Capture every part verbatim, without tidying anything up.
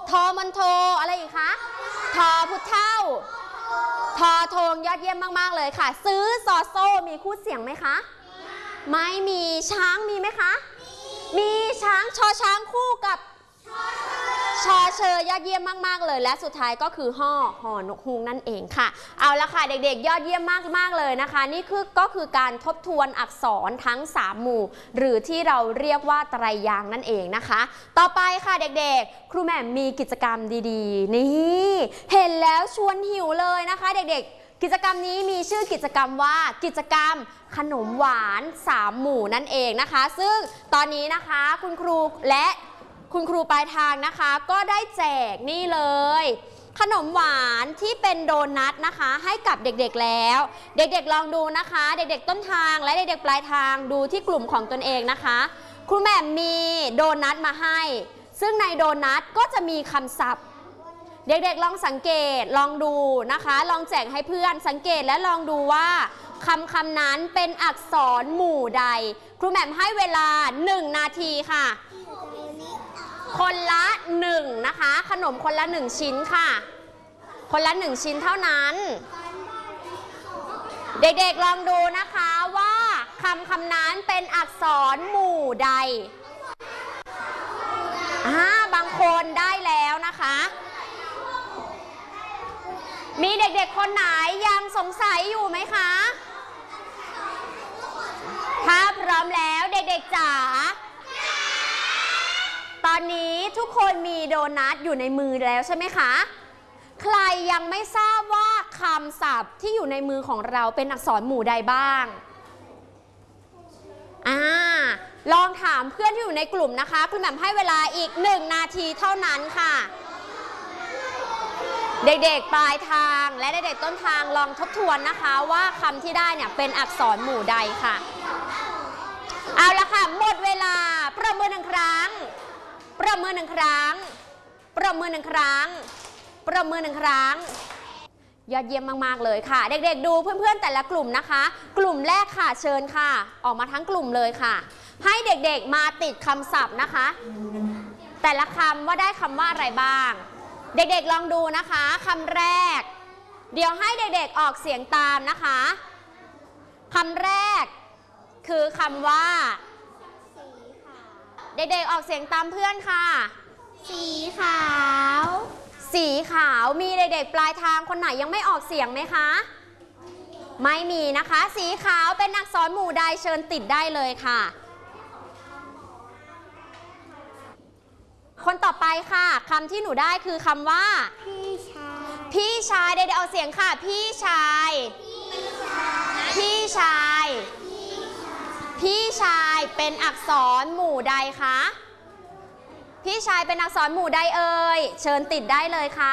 ทอมันโทอะไรอีกคะทอพุทธเท่าทอทงยอดเยี่ยมมากๆเลยค่ะซื้อซอโซ่มีคู่เสียงไหมคะไม่มีช้างมีไหมคะมีช้างชอช้างคู่กับชอเชยยอดเยี่ยมมากๆเลยและสุดท้ายก็คือห่อห่อนกฮูกนั่นเองค่ะเอาละค่ะเด็กๆยอดเยี่ยมมากๆเลยนะคะนี่คือก็คือการทบทวนอักษรทั้งสามหมู่หรือที่เราเรียกว่าไตรยางค์นั่นเองนะคะต่อไปค่ะเด็กๆครูแหม่มมีกิจกรรมดีๆนี่เห็นแล้วชวนหิวเลยนะคะเด็กๆกิจกรรมนี้มีชื่อกิจกรรมว่ากิจกรรมขนมหวานสามหมู่นั่นเองนะคะซึ่งตอนนี้นะคะคุณครูและคุณครูปลายทางนะคะก็ได้แจกนี่เลยขนมหวานที่เป็นโดนัทนะคะให้กับเด็กๆแล้วเด็กๆลองดูนะคะเด็กๆต้นทางและเด็กๆปลายทางดูที่กลุ่มของตนเองนะคะครูแหม่มมีโดนัทมาให้ซึ่งในโดนัทก็จะมีคำศัพท์เด็กๆลองสังเกตลองดูนะคะลองแจกให้เพื่อนสังเกตและลองดูว่าคำคำนั้นเป็นอักษรหมู่ใดครูแหม่มให้เวลาหนึ่งนาทีค่ะคนละหนึ่งนะคะขนมคนละหนึ่งชิ้นค่ะคนละหนึ่งชิ้นเท่านั้นเด็กๆลองดูนะคะว่าคำคำนั้นเป็นอักษรหมู่ใดอ่าบางคนได้แล้วนะคะมีเด็กๆคนไหนยังสงสัยอยู่ไหมคะถ้าพร้อมแล้วเด็กๆจ๋าตอนนี้ทุกคนมีโดนัทอยู่ในมือแล้วใช่ไหมคะใครยังไม่ทราบว่าคำศัพท์ที่อยู่ในมือของเราเป็นอักษรหมู่ใดบ้างอ่าลองถามเพื่อนที่อยู่ในกลุ่มนะคะคุณแหม่มให้เวลาอีกหนึ่งนาทีเท่านั้นค่ะเด็กๆปลายทางและเด็กๆต้นทางลองทบทวนนะคะว่าคำที่ได้เนี่ยเป็นอักษรหมู่ใดค่ะเอาละค่ะหมดเวลาประมือหนึ่งครั้งประมือหนึ่งครั้งประมือหนึ่งครั้งประมือหนึ่งครั้งยอดเยี่ยมมากๆเลยค่ะเด็กๆดูเพื่อนๆแต่ละกลุ่มนะคะกลุ่มแรกค่ะเชิญค่ะออกมาทั้งกลุ่มเลยค่ะให้เด็กๆมาติดคำศัพท์นะคะแต่ละคำว่าได้คำว่าอะไรบ้างเด็กๆลองดูนะคะคำแรกเดี๋ยวให้เด็กๆออกเสียงตามนะคะคำแรกคือคำว่าเด็กๆออกเสียงตามเพื่อนค่ะสีขาวสีขาวมีเด็กๆปลายทางคนไหนยังไม่ออกเสียงไหมคะไม่มีนะคะสีขาวเป็นอักษรหมู่ใดเชิญติดได้เลยค่ะคนต่อไปค่ะคำที่หนูได้คือคำว่าพี่ชายพี่ชายเด็กๆเอาเสียงค่ะพี่ชายพี่ชายพี่ชายเป็นอักษรหมู่ใดคะพี่ชายเป็นอักษรหมู่ใดเอ่ยเชิญติดได้เลยค่ะ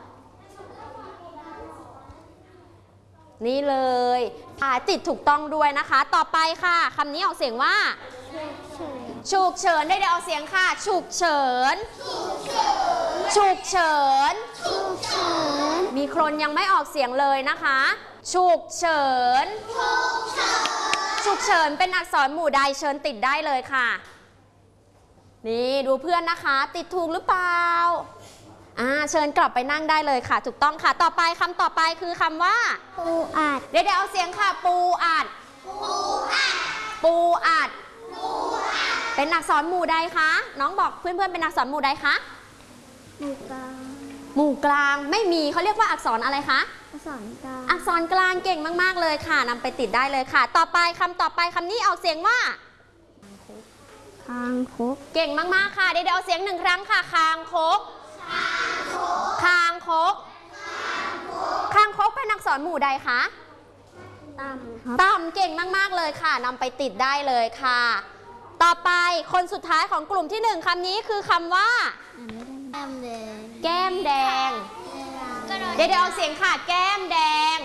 นี่เลยติดถูกต้องด้วยนะคะต่อไปค่ะคำนี้ออกเสียงว่าฉุกเฉินได้เดี๋ยวออกเสียงค่ะฉุกเฉินฉุกเฉินมีคนยังไม่ออกเสียงเลยนะคะฉุกเฉินฉุกเฉินเป็นอักษรหมู่ใดเชิญติดได้เลยค่ะนี่ดูเพื่อนนะคะติดถูกหรือเปล่าอ่าเชิญกลับไปนั่งได้เลยค่ะถูกต้องค่ะต่อไปคำต่อไปคือคำว่าปูอัดเดี๋ยวเดี๋ยวเอาเสียงค่ะปูอัดปูอัดปูอัดเป็นอักษรหมู่ใดคะน้องบอกเพื่อนๆเป็นอักษรหมู่ใดคะหมู่กลางหมู่กลางไม่มีเขาเรียกว่าอักษรอะไรคะอักษรกลางอักษรกลางเก่งมากๆเลยค่ะนำไปติดได้เลยค่ะต่อไปคำต่อไปคำนี้ออกเสียงว่าคางคกเก่งมากๆค่ะเดี๋ยวเอาเสียงหนึ่งครั้งค่ะคางคกคางคกคางคกเป็นอักษรหมู่ใดคะต่ำต่ำเก่งมากๆเลยค่ะนำไปติดได้เลยค่ะต่อไปคนสุดท้ายของกลุ่มที่หนึ่งคำนี้คือคำว่าแก้มแดงแก้มแดงเดี๋ยวเอาเสียงค่ะแก้มแดง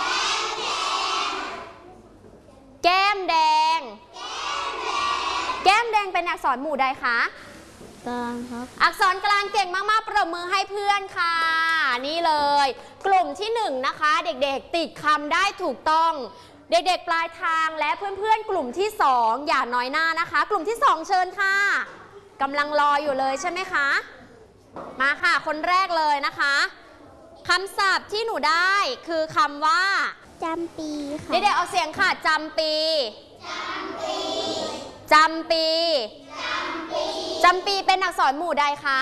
แก้มแดงแก้มแดงเป็นอักษรหมู่ใดคะกลางครับอักษรกลางเก่งมากๆปรบมือให้เพื่อนค่ะนี่เลยกลุ่มที่หนึ่งนะคะเด็กๆติดคำได้ถูกต้องเด็กๆปลายทางและเพื่อนๆกลุ่มที่สองอย่าน้อยหน้านะคะกลุ่มที่สองเชิญค่ะกำลังรออยู่เลยใช่ไหมคะมาค่ะคนแรกเลยนะคะคำศัพท์ที่หนูได้คือคำว่าจำปีค่ะเดี๋ยวๆเอาเสียงค่ะจำปีจำปีจำปีเป็นอักษรหมู่ใดคะ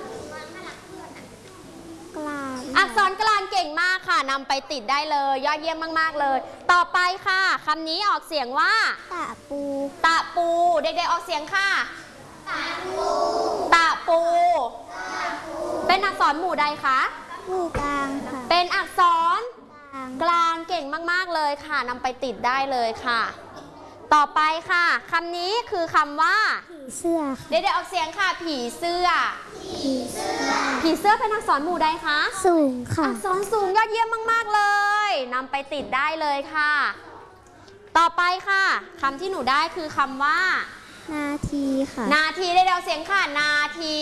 กลางอักษรกลางเก่งมากค่ะนำไปติดได้เลยยอดเยี่ยมมากๆเลยต่อไปค่ะคำนี้ออกเสียงว่าตะปูตะปูเด็กๆออกเสียงค่ะตะปูตะปูเป็นอักษรหมู่ใดคะหมู่กลางค่ะเป็นอักษรกลางเก่งมากๆเลยค่ะนำไปติดได้เลยค่ะต่อไปค่ะคำนี้คือคำว่าผีเสื้อเดี๋ยวๆออกเสียงค่ะผีเสื้อผีเสื้อผีเสื้อเป็นอักษรหมู่ใดคะสูงค่ะอักษรสูงยอดเยี่ยมมากๆเลยนำไปติดได้เลยค่ะต่อไปค่ะคำที่หนูได้คือคำว่านาทีค่ะนาทีเดี๋ยวๆเสียงค่ะนาที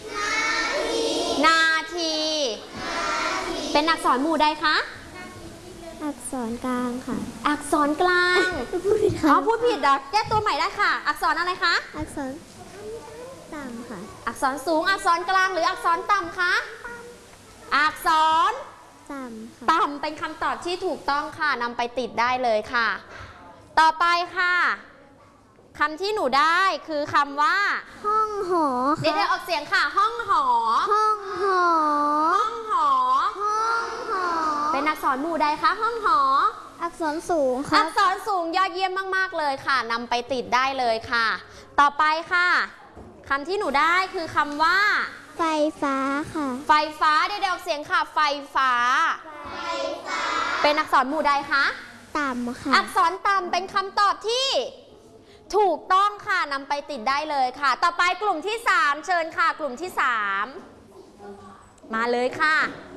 นาทีเป็นอักษรหมู่ใดคะอักษรกลางค่ะอักษรกลางพูดผิดค่ะอ๋อพูดผิดเหรอแก้ตัวใหม่ได้ค่ะอักษรอะไรคะอักษรต่ำค่ะอักษรสูงอักษรกลางหรืออักษรต่ำคะอักษรต่ำค่ะต่ำเป็นคำตอบที่ถูกต้องค่ะนำไปติดได้เลยค่ะ ต่อไปค่ะคำที่หนูได้คือคำว่าห้องหอเดี๋ยวออกเสียงค่ะห้องหอห้องหอห้องหอห้องหอเป็นอักษรหมู่ใดคะห้องหออักษรสูงค่ะอักษรสูงยอดเยี่ยมมากๆเลยค่ะนำไปติดได้เลยค่ะต่อไปค่ะคำที่หนูได้คือคำว่าไฟฟ้าค่ะไฟฟ้าเดี๋ยวออกเสียงค่ะไฟฟ้าเป็นอักษรหมู่ใดคะต่ำค่ะอักษรต่ำเป็นคำตอบที่ถูกต้องค่ะนำไปติดได้เลยค่ะต่อไปกลุ่มที่สามเชิญค่ะกลุ่มที่สามมาเลยค่ะ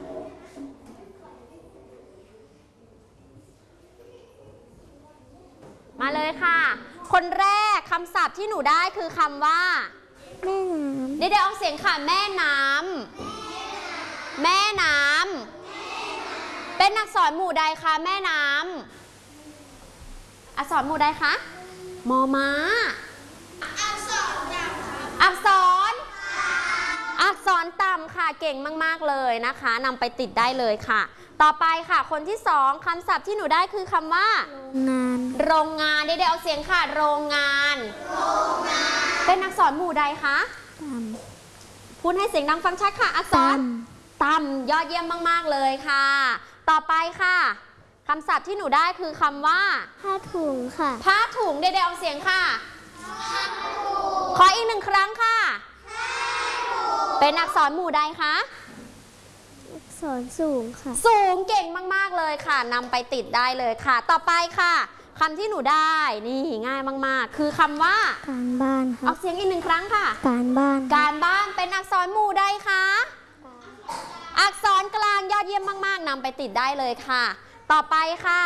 มาเลยค่ะคนแรกคำศัพท์ที่หนูได้คือคำว่าแม่น้ำเดี๋ยวออกเสียงค่ะแม่น้ำแม่น้ำเป็นอักษรหมู่ใดคะแม่น้ำอักษรหมู่ใดคะมอม้าอักษรต่ำอักษรอักษรต่ำค่ะเก่งมากๆเลยนะคะนำไปติดได้เลยค่ะต่อไปค่ะคนที่สองคำศัพท์ที่หนูได้คือคำว่าโรงงานโรงงานเดี๋ยวเอาเสียงค่ะโรงงานโรงงานเป็นอักษรหมู่ใดคะต่ำพูดให้เสียงดังฟังชัดค่ะอักษรต่ำยอดเยี่ยมมากๆเลยค่ะต่อไปค่ะคำศัพท์ที่หนูได้คือคำว่าผ้าถุงค่ะผ้าถุงเดี๋ยวเอาเสียงค่ะขออีกหนึ่งครั้งค่ะเป็นอักษรหมู่ใดคะอักษรสูงค่ะสูงเก่งมากๆเลยค่ะนำไปติดได้เลยค่ะต่อไปค่ะคำที่หนูได้นี่ง่ายมากๆคือคำว่าการบ้านค่ะออกเสียงอีกหนึ่งครั้งค่ะการบ้านการบ้านเป็นอักษรหมู่ใดคะอักษรกลางยอดเยี่ยมมากๆนำไปติดได้เลยค่ะต่อไปค่ะ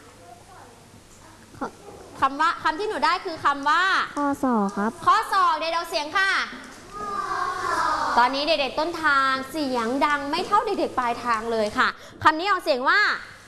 คำว่าคำที่หนูได้คือคำว่าข้อศอกครับข้อศอกเดี๋ยวเราเสียงค่ะตอนนี้เด็กๆต้นทางเสียงดังไม่เท่าเด็กๆปลายทางเลยค่ะคำนี้ออกเสียงว่า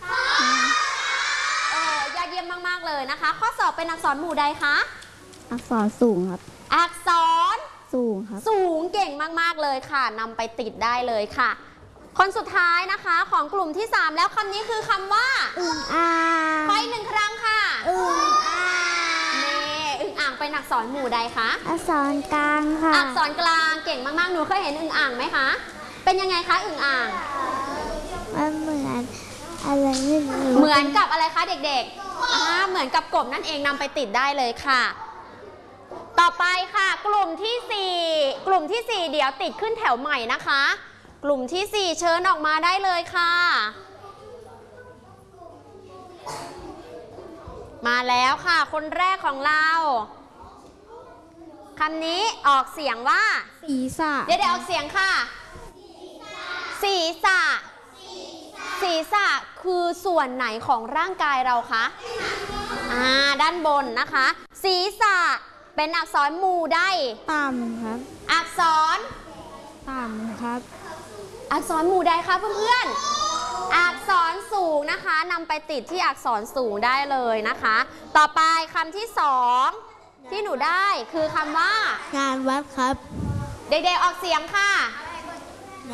เออยอดเยี่ยมมากๆเลยนะคะข้อศอกเป็นอักษรหมู่ใดคะอักษรสูงครับอักษรสูงครับสูงเก่งมากๆเลยค่ะนำไปติดได้เลยค่ะคนสุดท้ายนะคะของกลุ่มที่สามแล้วคำนี้คือคำว่าอึ่งอ่างขออีกหนึ่งครั้งค่ะอึ่งอ่างนี่อึ่งอ่างเป็นอักษรหมู่ใดคะอักษรกลางค่ะอักษรกลางเก่งมากๆหนูเคยเห็นอึ่งอ่างไหมคะเป็นยังไงคะอึ่งอ่างมันเหมือนอะไรไม่รู้เหมือนกับอะไรคะเด็กๆอ่าเหมือนกับกบนั่นเองนำไปติดได้เลยค่ะต่อไปค่ะกลุ่มที่สี่กลุ่มที่สี่เดี๋ยวติดขึ้นแถวใหม่นะคะกลุ่มที่สี่เชิญออกมาได้เลยค่ะมาแล้วค่ะคนแรกของเราคำนี้ออกเสียงว่าศีรษะเดี๋ยวๆออกเสียงค่ะศีรษะศีรษะคือส่วนไหนของร่างกายเราคะอ่าด้านบนนะคะศีรษะเป็นอักษรหมู่ใดต่ำครับอักษรต่ำครับอักษรหมู่ใดคะเพื่อนๆอักษรสูงนะคะนำไปติดที่อักษรสูงได้เลยนะคะต่อไปคำที่สองที่หนูได้คือคำว่างานวัดครับเด็กๆออกเสียงค่ะ